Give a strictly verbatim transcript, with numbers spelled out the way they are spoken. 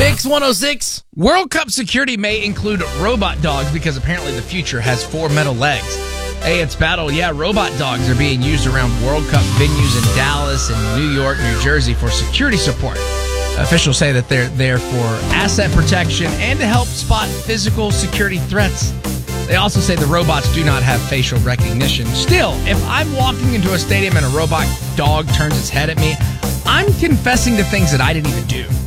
Mix one oh six. World Cup security may include robot dogs because apparently the future has four metal legs. Hey, it's Battle. Yeah, robot dogs are being used around World Cup venues in Dallas and New York, New Jersey for security support. Officials say that they're there for asset protection and to help spot physical security threats. They also say the robots do not have facial recognition. Still, if I'm walking into a stadium and a robot dog turns its head at me, I'm confessing to things that I didn't even do.